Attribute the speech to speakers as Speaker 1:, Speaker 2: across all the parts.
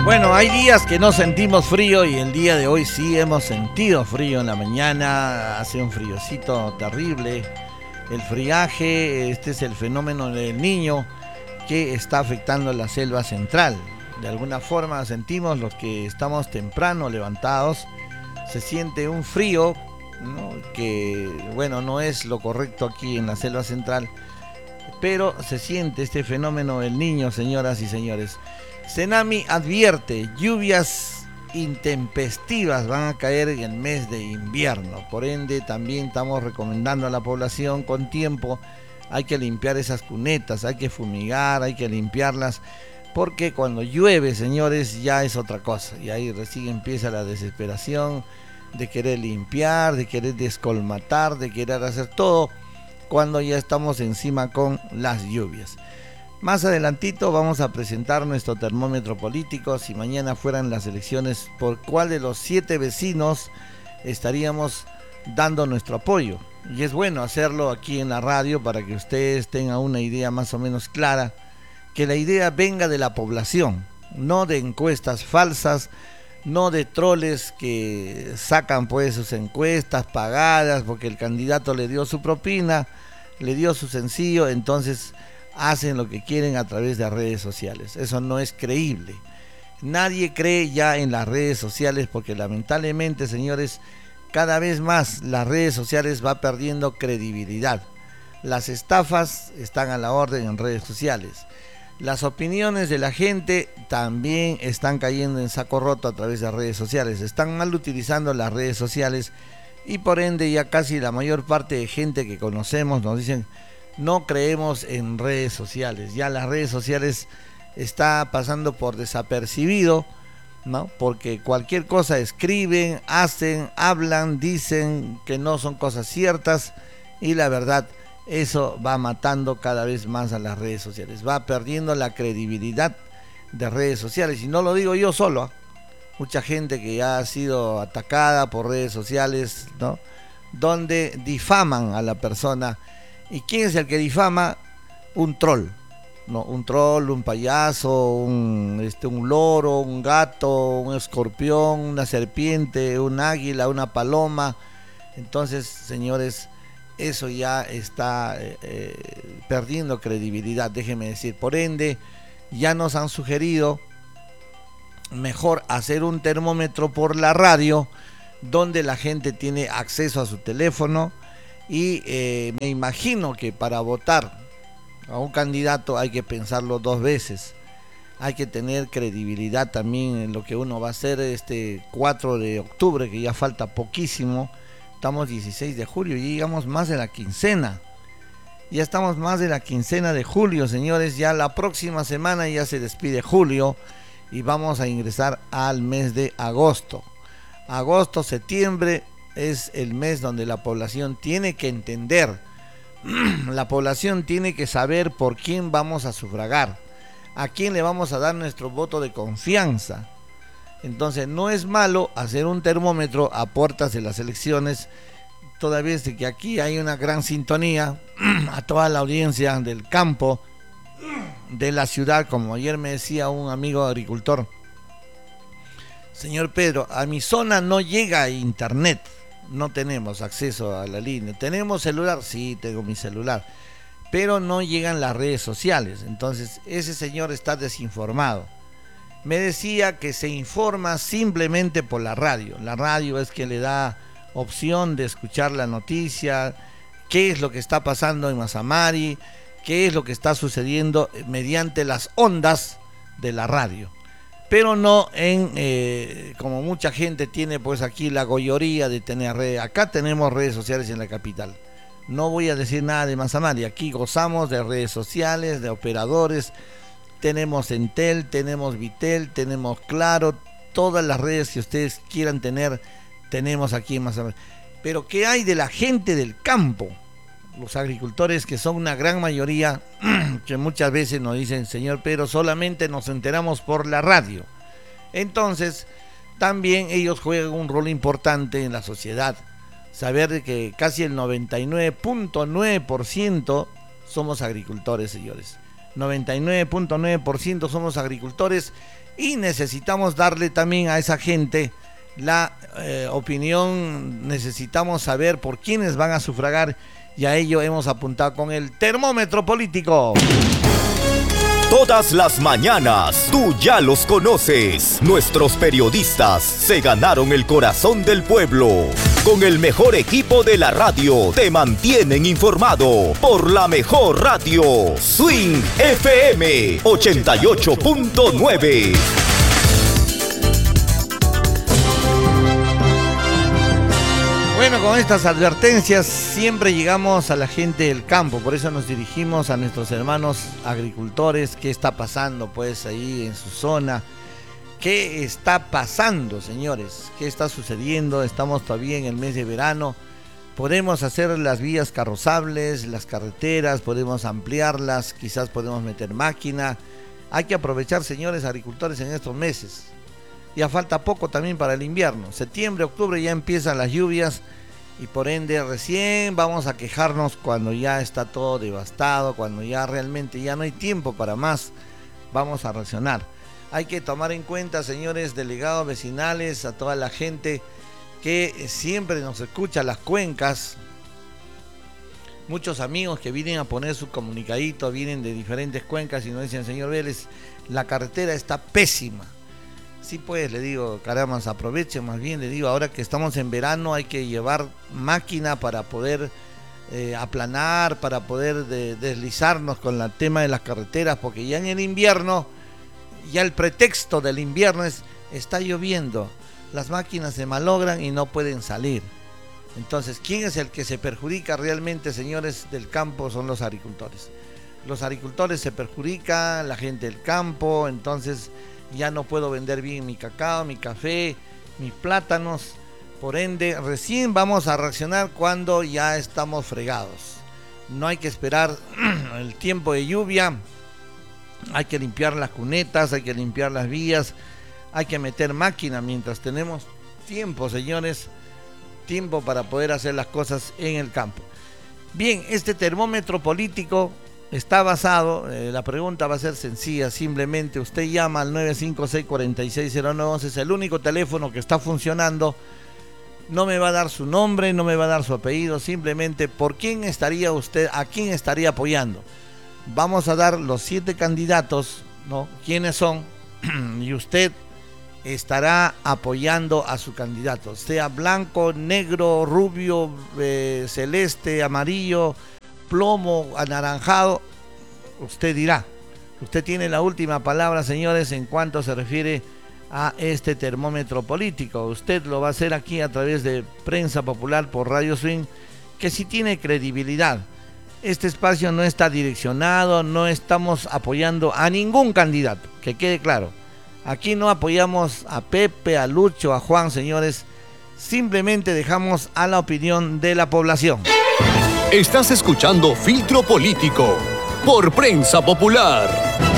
Speaker 1: Bueno, hay días que no sentimos frío y el día de hoy sí hemos sentido frío en la mañana, hace un friocito terrible. El friaje, este es el fenómeno del niño que está afectando la selva central. De alguna forma sentimos los que estamos temprano levantados, se siente un frío, ¿no? Que bueno, no es lo correcto aquí en la selva central, pero se siente este fenómeno del niño, señoras y señores. Senami advierte, lluvias intempestivas van a caer en el mes de invierno. Por ende, también estamos recomendando a la población con tiempo, hay que limpiar esas cunetas, hay que fumigar, hay que limpiarlas, porque cuando llueve, señores, ya es otra cosa. Y ahí recién empieza la desesperación de querer limpiar, de querer descolmatar, de querer hacer todo, cuando ya estamos encima con las lluvias. Más adelantito vamos a presentar nuestro termómetro político. Si mañana fueran las elecciones, ¿por cuál de los 7 vecinos estaríamos dando nuestro apoyo? Y es bueno hacerlo aquí en la radio para que ustedes tengan una idea más o menos clara, que la idea venga de la población, no de encuestas falsas, no de troles que sacan pues sus encuestas pagadas porque el candidato le dio su propina, le dio su sencillo, entonces hacen lo que quieren a través de redes sociales. Eso no es creíble. Nadie cree ya en las redes sociales porque lamentablemente, señores, cada vez más las redes sociales va perdiendo credibilidad. Las estafas están a la orden en redes sociales. Las opiniones de la gente también están cayendo en saco roto a través de redes sociales. Están mal utilizando las redes sociales y por ende ya casi la mayor parte de gente que conocemos nos dicen: no creemos en redes sociales. Ya las redes sociales está pasando por desapercibido, ¿no? Porque cualquier cosa escriben, hacen, hablan, dicen que no son cosas ciertas, y la verdad, eso va matando cada vez más a las redes sociales. Va perdiendo la credibilidad de redes sociales. Y no lo digo yo solo, ¿eh? Mucha gente que ya ha sido atacada por redes sociales, ¿no? Donde difaman a la persona. ¿Y quién es el que difama? Un troll, ¿no? Un troll, un payaso, un loro, un gato, un escorpión, una serpiente, un águila, una paloma. Entonces, señores, eso ya está perdiendo credibilidad, déjenme decir. Por ende, ya nos han sugerido mejor hacer un termómetro por la radio, donde la gente tiene acceso a su teléfono. Y me imagino que para votar a un candidato hay que pensarlo 2 veces. Hay que tener credibilidad también en lo que uno va a hacer este 4 de octubre, que ya falta poquísimo. Estamos 16 de julio y llegamos más de la quincena. Ya estamos más de la quincena de julio, señores. Ya la próxima semana ya se despide julio y vamos a ingresar al mes de agosto. Agosto, septiembre es el mes donde la población tiene que entender, la población tiene que saber por quién vamos a sufragar, a quién le vamos a dar nuestro voto de confianza. Entonces no es malo hacer un termómetro a puertas de las elecciones, toda vez de que aquí hay una gran sintonía a toda la audiencia del campo, de la ciudad. Como ayer me decía un amigo agricultor: señor Pedro, a mi zona no llega internet. No tenemos acceso a la línea. ¿Tenemos celular? Sí, tengo mi celular. Pero no llegan las redes sociales. Entonces, ese señor está desinformado. Me decía que se informa simplemente por la radio. La radio es que le da opción de escuchar la noticia, qué es lo que está pasando en Mazamari, qué es lo que está sucediendo mediante las ondas de la radio. Pero no como mucha gente tiene pues aquí la goyoría de tener redes. Acá tenemos redes sociales en la capital. No voy a decir nada de Mazamari. Aquí gozamos de redes sociales, de operadores. Tenemos Entel, tenemos Vitel, tenemos Claro. Todas las redes que ustedes quieran tener, tenemos aquí en Mazamari. Pero ¿qué hay de la gente del campo? Los agricultores, que son una gran mayoría, que muchas veces nos dicen: señor Pedro, solamente nos enteramos por la radio. Entonces, también ellos juegan un rol importante en la sociedad. Saber de que casi el 99.9% somos agricultores, señores. 99.9% somos agricultores y necesitamos darle también a esa gente la opinión, necesitamos saber por quiénes van a sufragar y a ello hemos apuntado con el termómetro político.
Speaker 2: Todas las mañanas, tú ya los conoces. Nuestros periodistas se ganaron el corazón del pueblo. Con el mejor equipo de la radio, te mantienen informado por la mejor radio. Swing FM 88.9.
Speaker 1: Bueno, con estas advertencias siempre llegamos a la gente del campo, por eso nos dirigimos a nuestros hermanos agricultores. ¿Qué está pasando pues ahí en su zona? ¿Qué está pasando, señores? ¿Qué está sucediendo? Estamos todavía en el mes de verano. Podemos hacer las vías carrozables, las carreteras, podemos ampliarlas, quizás podemos meter máquina. Hay que aprovechar, señores agricultores, en estos meses. Ya falta poco también para el invierno. Septiembre, octubre ya empiezan las lluvias y por ende recién vamos a quejarnos cuando ya está todo devastado, cuando ya realmente ya no hay tiempo para más. Vamos a reaccionar. Hay que tomar en cuenta, señores delegados vecinales, a toda la gente que siempre nos escucha, las cuencas. Muchos amigos que vienen a poner su comunicadito, vienen de diferentes cuencas y nos dicen: señor Vélez, la carretera está pésima. Sí, pues, le digo, caramba, aprovechen más bien, le digo, ahora que estamos en verano hay que llevar máquina para poder aplanar, para poder deslizarnos con el tema de las carreteras, porque ya en el invierno, ya el pretexto del invierno es: está lloviendo, las máquinas se malogran y no pueden salir. Entonces, ¿quién es el que se perjudica realmente, señores del campo? Son los agricultores. Los agricultores se perjudican, la gente del campo, entonces ya no puedo vender bien mi cacao, mi café, mis plátanos. Por ende, recién vamos a reaccionar cuando ya estamos fregados. No hay que esperar el tiempo de lluvia. Hay que limpiar las cunetas, hay que limpiar las vías, hay que meter máquina mientras tenemos tiempo, señores. Tiempo para poder hacer las cosas en el campo. Bien, este termómetro político está basado, la pregunta va a ser sencilla, simplemente usted llama al 956-460911, es el único teléfono que está funcionando. No me va a dar su nombre, no me va a dar su apellido, simplemente por quién estaría usted, a quién estaría apoyando. Vamos a dar los 7 candidatos, ¿no? ¿Quiénes son? Y usted estará apoyando a su candidato, sea blanco, negro, rubio, celeste, amarillo, plomo, anaranjado. Usted dirá, usted tiene la última palabra, señores, en cuanto se refiere a este termómetro político. Usted lo va a hacer aquí a través de Prensa Popular por Radio Swing, que sí tiene credibilidad. Este espacio no está direccionado, no estamos apoyando a ningún candidato, que quede claro. Aquí no apoyamos a Pepe, a Lucho, a Juan, señores. Simplemente dejamos a la opinión de la población.
Speaker 3: Estás escuchando Filtro Político por Prensa Popular.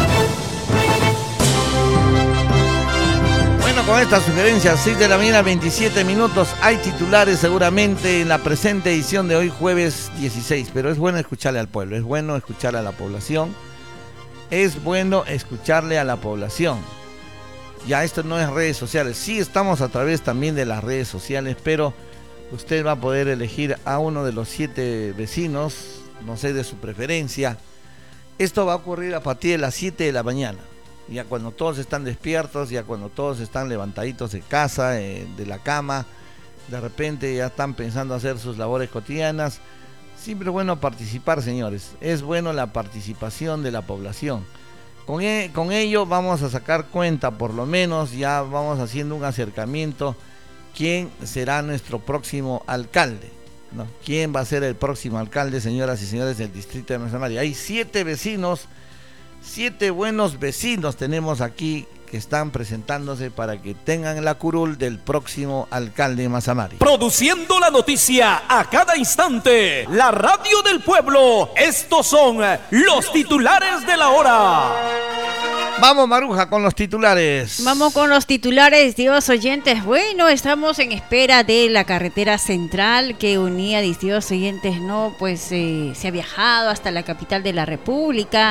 Speaker 1: Bueno, con esta sugerencia, 6 de la mañana, 27 minutos. Hay titulares seguramente en la presente edición de hoy, jueves 16. Pero es bueno escucharle al pueblo, es bueno escuchar a la población. Es bueno escucharle a la población. Ya esto no es redes sociales. Sí estamos a través también de las redes sociales, pero usted va a poder elegir a uno de los 7 vecinos, no sé, de su preferencia. Esto va a ocurrir a partir de las 7 de la mañana. Ya cuando todos están despiertos, ya cuando todos están levantaditos de casa, de la cama, de repente ya están pensando hacer sus labores cotidianas. Siempre es bueno participar, señores. Es bueno la participación de la población. Con ello vamos a sacar cuenta, por lo menos ya vamos haciendo un acercamiento. ¿Quién será nuestro próximo alcalde? ¿No? ¿Quién va a ser el próximo alcalde, señoras y señores del distrito de Mazamari? Hay 7 vecinos, 7 buenos vecinos tenemos aquí que están presentándose para que tengan la curul del próximo alcalde de Mazamari.
Speaker 4: Produciendo la noticia a cada instante, la radio del pueblo. Estos son los titulares de la hora.
Speaker 1: Vamos, Maruja, con los titulares.
Speaker 5: Vamos con los titulares, estimados oyentes. Bueno, estamos en espera de la carretera central que unía, estimados oyentes, ¿no? Pues se ha viajado hasta la capital de la República.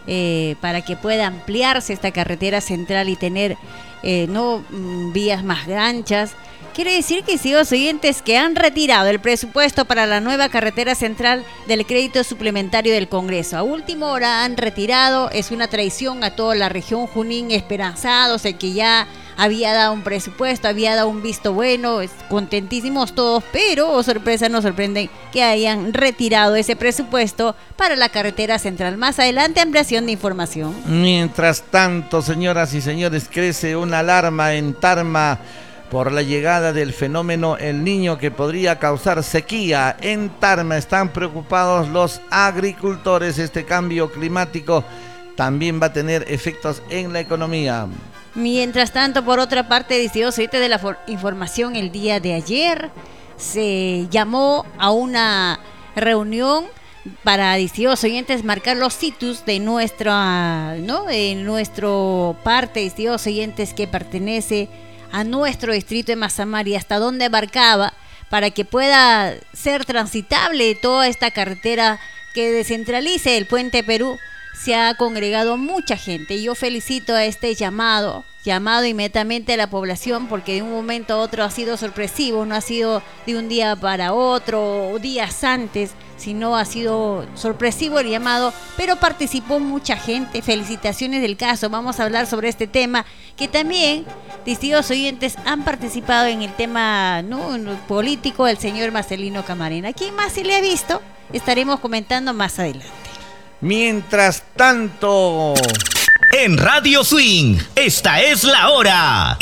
Speaker 5: para que pueda ampliarse esta carretera central y tener vías más anchas. Quiere decir que estimados oyentes, que han retirado el presupuesto para la nueva carretera central del crédito suplementario del Congreso. A última hora han retirado, es una traición a toda la región Junín, esperanzados en que ya había dado un presupuesto, había dado un visto bueno, contentísimos todos, pero sorpresa, nos sorprenden que hayan retirado ese presupuesto para la carretera central. Más adelante, ampliación de información.
Speaker 1: Mientras tanto, señoras y señores, crece una alarma en Tarma por la llegada del fenómeno El Niño que podría causar sequía. En Tarma están preocupados los agricultores. Este cambio climático también va a tener efectos en la economía.
Speaker 5: Mientras tanto, por otra parte, distinguidos oyentes de la información, el día de ayer se llamó a una reunión para, distinguidos oyentes, marcar los sitios de nuestra, de nuestro parte, distinguidos oyentes, que pertenece a nuestro distrito de Mazamar y hasta dónde abarcaba, para que pueda ser transitable toda esta carretera que descentralice el Puente Perú. Se ha congregado mucha gente y yo felicito a este llamado inmediatamente a la población, porque de un momento a otro ha sido sorpresivo, no ha sido de un día para otro o días antes, sino ha sido sorpresivo el llamado, pero participó mucha gente. Felicitaciones del caso. Vamos a hablar sobre este tema, que también distinguidos oyentes han participado en el tema político, el señor Marcelino Camarena. ¿A quién más se le ha visto? Estaremos comentando más adelante.
Speaker 1: Mientras tanto,
Speaker 2: en Radio Swing, esta es la hora.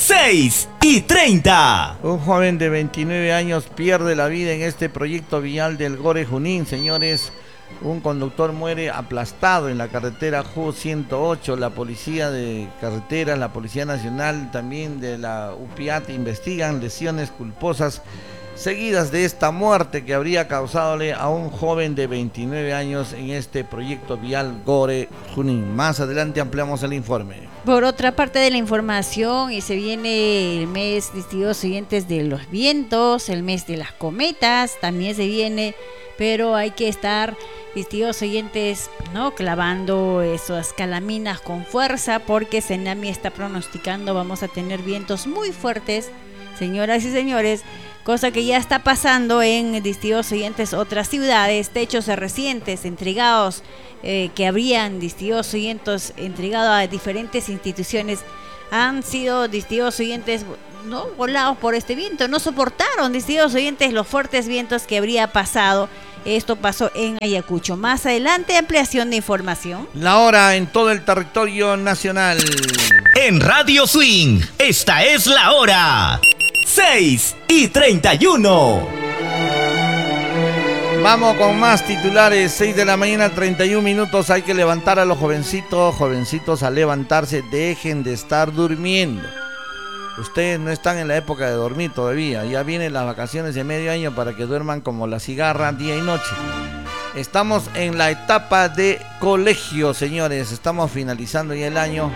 Speaker 2: 6:30.
Speaker 1: Un joven de 29 años pierde la vida en este proyecto vial del Gore Junín, señores. Un conductor muere aplastado en la carretera Ju-108. La policía de carreteras, la Policía Nacional, también de la UPIAT investigan lesiones culposas seguidas de esta muerte que habría causádole a un joven de 29 años en este proyecto vial Gore Junín. Más adelante ampliamos el informe.
Speaker 5: Por otra parte de la información, y se viene el mes, distinguidos oyentes, de los vientos, el mes de las cometas, también se viene, pero hay que estar, distinguidos oyentes, clavando esas calaminas con fuerza, porque Senami está pronosticando vamos a tener vientos muy fuertes, señoras y señores, cosa que ya está pasando en, distinguidos oyentes, otras ciudades. Techos recientes entregados que habrían, distinguidos oyentes, entregado a diferentes instituciones, han sido, distinguidos oyentes, volados por este viento. No soportaron, distinguidos oyentes, los fuertes vientos que habría pasado. Esto pasó en Ayacucho. Más adelante, ampliación de información.
Speaker 1: La hora en todo el territorio nacional.
Speaker 2: En Radio Swing, esta es la hora. 6:31.
Speaker 1: Vamos con más titulares. 6 de la mañana, 31 minutos. Hay que levantar a los jovencitos a levantarse. Dejen de estar durmiendo. Ustedes no están en la época de dormir todavía. Ya vienen las vacaciones de medio año para que duerman como la cigarra día y noche. Estamos en la etapa de colegio, señores. Estamos finalizando ya el año.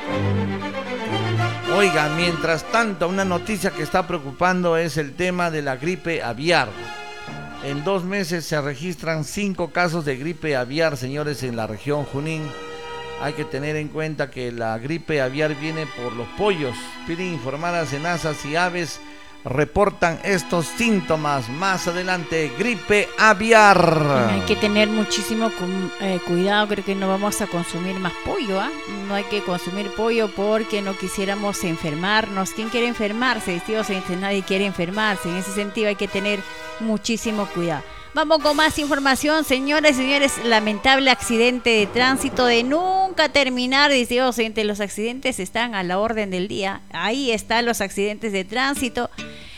Speaker 1: Oiga, mientras tanto, una noticia que está preocupando es el tema de la gripe aviar. En 2 meses se registran 5 casos de gripe aviar, señores, en la región Junín. Hay que tener en cuenta que la gripe aviar viene por los pollos. Piden informar a Senasa si aves reportan estos síntomas. Más adelante, gripe aviar.
Speaker 5: Hay que tener muchísimo cuidado. Creo que no vamos a consumir más pollo, No hay que consumir pollo porque no quisiéramos enfermarnos. ¿Quién quiere enfermarse? Nadie quiere enfermarse. En ese sentido hay que tener muchísimo cuidado. Vamos con más información, señoras y señores. Lamentable accidente de tránsito de nunca terminar. Los accidentes están a la orden del día. Ahí están los accidentes de tránsito.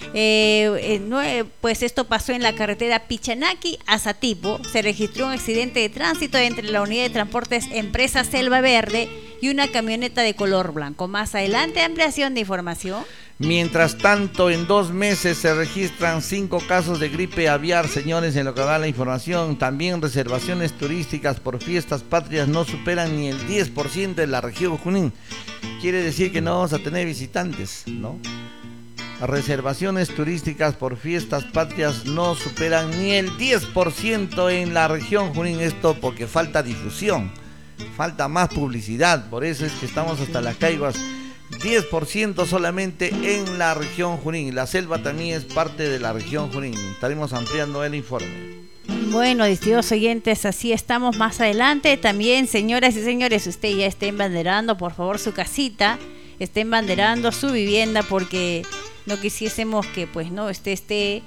Speaker 5: Pues esto pasó en la carretera Pichanaki a Satipo. Se registró un accidente de tránsito entre la unidad de transportes Empresa Selva Verde y una camioneta de color blanco. Más adelante, ampliación de información.
Speaker 1: Mientras tanto, en 2 meses se registran 5 casos de gripe aviar, señores, en lo que va la información. También reservaciones turísticas por fiestas patrias no superan ni el 10% de la región Junín. Quiere decir que no vamos a tener visitantes, ¿no? Reservaciones turísticas por fiestas patrias no superan ni el 10% en la región Junín. Esto porque falta difusión. falta más publicidad, por eso es que estamos hasta las caiguas. 10% solamente en la región Junín. La selva también es parte de la región Junín. Estaremos ampliando el informe.
Speaker 5: Bueno, distinguidos oyentes, así estamos más adelante. También, señoras y señores, usted ya esté embanderando, por favor, su casita, esté embanderando su vivienda, porque no quisiésemos que, pues, no esté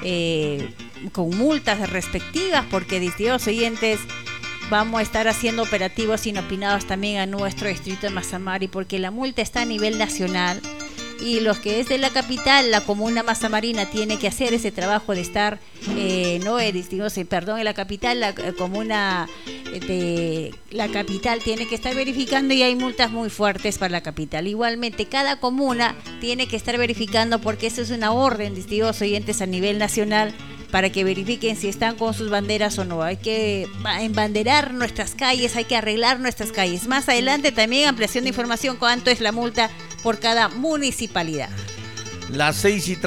Speaker 5: con multas respectivas, porque, distinguidos oyentes, vamos a estar haciendo operativos inopinados también a nuestro distrito de Mazamari, porque la multa está a nivel nacional y los que es de la capital, la comuna Mazamarina, tiene que hacer ese trabajo de estar, en la capital, la comuna de la capital tiene que estar verificando y hay multas muy fuertes para la capital. Igualmente, cada comuna tiene que estar verificando, porque eso es una orden, distinguidos oyentes, a nivel nacional, para que verifiquen si están con sus banderas o no. Hay que embanderar nuestras calles, hay que arreglar nuestras calles. Más adelante también ampliación de información, cuánto es la multa por cada municipalidad.
Speaker 1: Las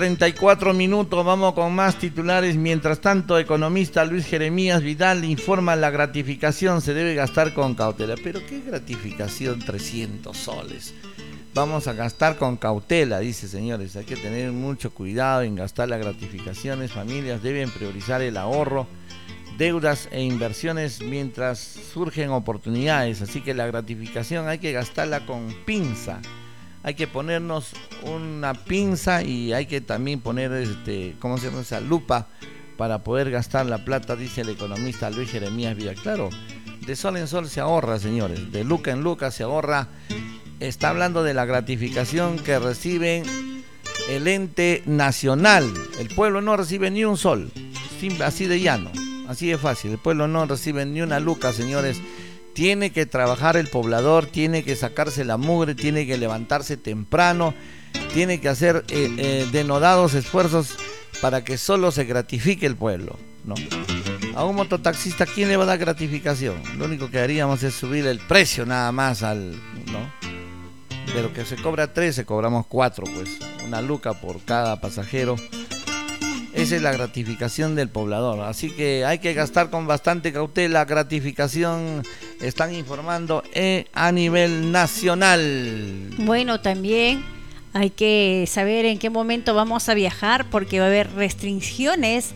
Speaker 1: 6:34, vamos con más titulares. Mientras tanto, economista Luis Jeremías Vidal informa: la gratificación se debe gastar con cautela. ¿Pero qué gratificación? 300 soles. Vamos a gastar con cautela, dice, señores. Hay que tener mucho cuidado en gastar las gratificaciones. Familias deben priorizar el ahorro, deudas e inversiones mientras surgen oportunidades. Así que la gratificación hay que gastarla con pinza. Hay que ponernos una pinza y hay que también poner, ¿cómo se llama? Esa lupa para poder gastar la plata, dice el economista Luis Jeremías Vidal. Claro, de sol en sol se ahorra, señores. De luca en luca se ahorra. Está hablando de la gratificación que reciben el ente nacional. El pueblo no recibe ni un sol, así de llano, así de fácil. El pueblo no recibe ni una luca, señores. Tiene que trabajar el poblador, tiene que sacarse la mugre, tiene que levantarse temprano, tiene que hacer denodados esfuerzos para que solo se gratifique el pueblo, ¿no? A un mototaxista, ¿quién le va a dar gratificación? Lo único que haríamos es subir el precio nada más ¿no? De lo que se cobra 3, cobramos 4, pues, una luca por cada pasajero. Esa es la gratificación del poblador. Así que hay que gastar con bastante cautela. Gratificación, están informando a nivel nacional.
Speaker 5: Bueno, también hay que saber en qué momento vamos a viajar, porque va a haber restricciones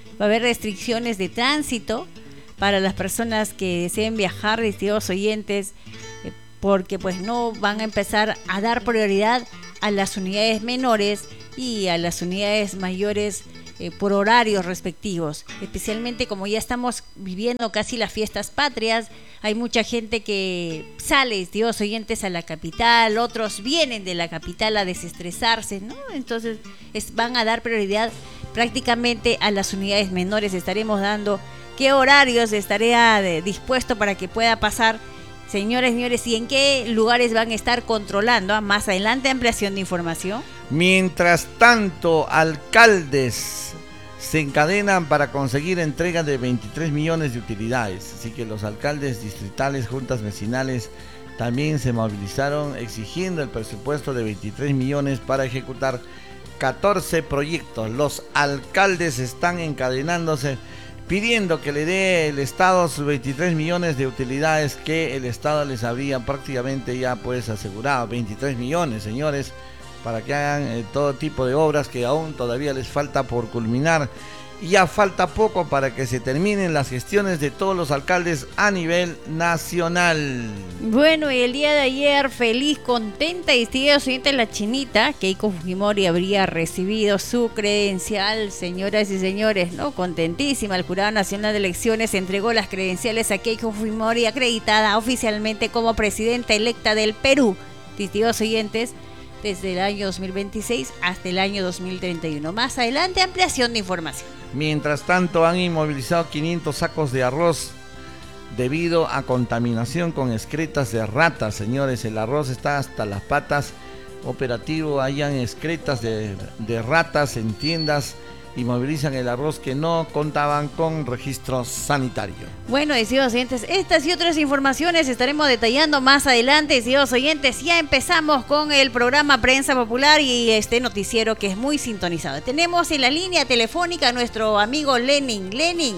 Speaker 5: de tránsito para las personas que deseen viajar, distinguidos oyentes, porque pues no van a empezar a dar prioridad a las unidades menores y a las unidades mayores por horarios respectivos, especialmente como ya estamos viviendo casi las fiestas patrias. Hay mucha gente que sale, distinguidos oyentes, a la capital, otros vienen de la capital a desestresarse, ¿no? Entonces van a dar prioridad prácticamente a las unidades menores. Estaremos dando qué horarios estaría dispuesto para que pueda pasar, señores, y en qué lugares van a estar controlando. Más adelante, ampliación de información.
Speaker 1: Mientras tanto, alcaldes se encadenan para conseguir entrega de 23 millones de utilidades. Así que los alcaldes distritales, juntas vecinales, también se movilizaron exigiendo el presupuesto de 23 millones para ejecutar 14 proyectos. Los alcaldes están encadenándose pidiendo que le dé el Estado sus 23 millones de utilidades que el Estado les había prácticamente ya pues asegurado. 23 millones, señores, para que hagan todo tipo de obras que aún todavía les falta por culminar. Y ya falta poco para que se terminen las gestiones de todos los alcaldes a nivel nacional.
Speaker 5: Bueno, y el día de ayer, feliz, contenta y distinguida oyente la chinita, Keiko Fujimori habría recibido su credencial, señoras y señores, ¿no? Contentísima, el Jurado Nacional de Elecciones entregó las credenciales a Keiko Fujimori, acreditada oficialmente como presidenta electa del Perú. Distinguidos oyentes, desde el año 2026 hasta el año 2031. Más adelante, ampliación de información.
Speaker 1: Mientras tanto, han inmovilizado 500 sacos de arroz debido a contaminación con excretas de ratas. Señores, el arroz está hasta las patas. Operativo, hayan excretas de ratas en tiendas. Inmovilizan el arroz que no contaban con registro sanitario. Bueno, distinguidos oyentes, estas y otras informaciones estaremos detallando más adelante. Distinguidos oyentes, ya empezamos con el programa Prensa Popular y este noticiero que es muy sintonizado. Tenemos en la línea telefónica a nuestro amigo Lenin. Lenin,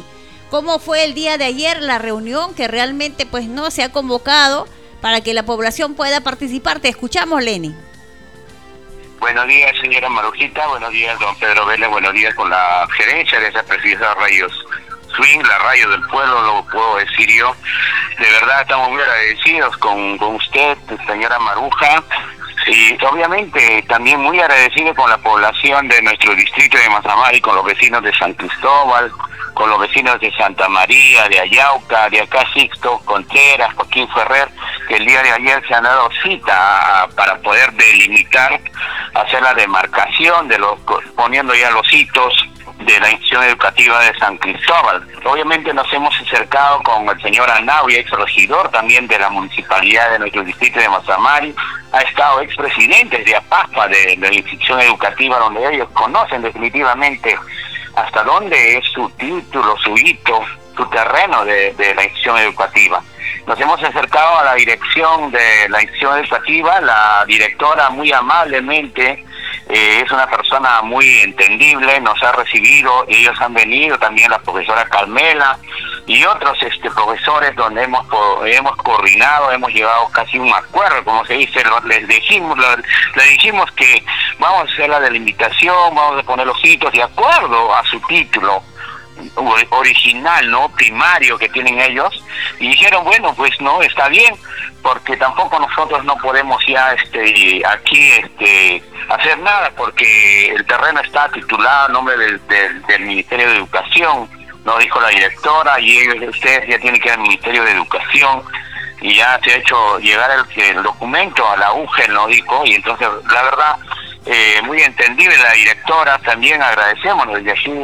Speaker 5: ¿Cómo fue el día de ayer la reunión que realmente pues no se ha convocado para que la población pueda participar? Te escuchamos, Lenny.
Speaker 6: Buenos días, señora Marujita. Buenos días, don Pedro Vélez. Buenos días con la gerencia de esa preciosa Radios Swing, la radio del pueblo, lo puedo decir yo. De verdad estamos muy agradecidos con usted, señora Maruja, y obviamente también muy agradecidos con la población de nuestro distrito de Mazamari, con los vecinos de San Cristóbal, con los vecinos de Santa María, de Ayauca, de acá Sixto, Contreras, Joaquín Ferrer, que el día de ayer se han dado cita para poder delimitar, hacer la demarcación de los, poniendo ya los hitos de la institución educativa de San Cristóbal. Obviamente nos hemos acercado con el señor Anaui, ex regidor también de la municipalidad de nuestro distrito de Mazamari, ha estado expresidente de APASPA, de la institución educativa, donde ellos conocen definitivamente hasta dónde es su título, su hito, su terreno de la institución educativa. Nos hemos acercado a la dirección de la institución educativa, la directora muy amablemente, es una persona muy entendible, nos ha recibido, ellos han venido, también la profesora Carmela y otros profesores, donde hemos coordinado, hemos llegado casi a un acuerdo, como se dice, les dijimos que vamos a hacer la delimitación, vamos a poner los hitos de acuerdo a su título original, no primario que tienen ellos, y dijeron, bueno, pues no, está bien, porque tampoco nosotros no podemos ya aquí hacer nada, porque el terreno está titulado a nombre del Ministerio de Educación, nos dijo la directora, y ustedes ya tienen que ir al Ministerio de Educación, y ya se ha hecho llegar el documento a la UGEL, nos dijo, y entonces la verdad muy entendible la directora. También agradecemos desde aquí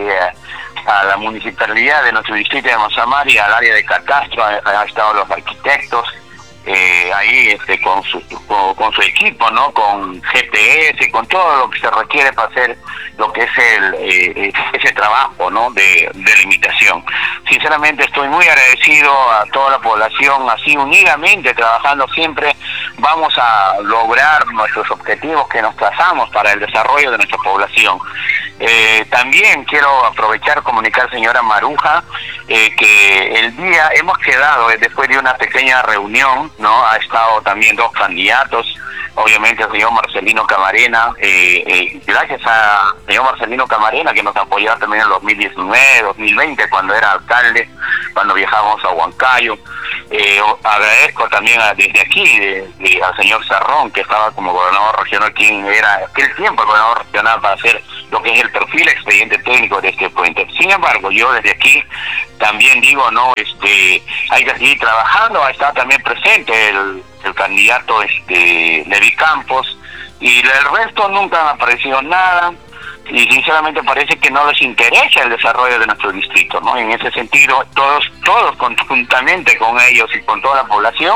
Speaker 6: a la municipalidad de nuestro distrito de Mazamari, al área de catastro, han estado los arquitectos ahí con su equipo, ¿no? Con GPS, con todo lo que se requiere para hacer lo que es ese trabajo, ¿no? de limitación. Sinceramente estoy muy agradecido a toda la población, así unidamente trabajando siempre vamos a lograr nuestros objetivos que nos trazamos para el desarrollo de nuestra población. También quiero aprovechar comunicar, señora Maruja, que el día hemos quedado después de una pequeña reunión, ¿no? Ha estado también dos candidatos, obviamente el señor Marcelino Camarena, gracias a señor Marcelino Camarena, que nos apoyó también en el 2019, 2020, cuando era alcalde, cuando viajábamos a Huancayo. Agradezco también desde aquí al señor Sarrón, que estaba como gobernador regional, quien era aquel tiempo el gobernador regional para hacer lo que es el perfil expediente técnico de este puente. Sin embargo, yo desde aquí también digo, no, hay que seguir trabajando. Ha estado también presente el candidato Levi Campos, y el resto nunca ha aparecido nada, y sinceramente parece que no les interesa el desarrollo de nuestro distrito, ¿no? En ese sentido, todos conjuntamente con ellos y con toda la población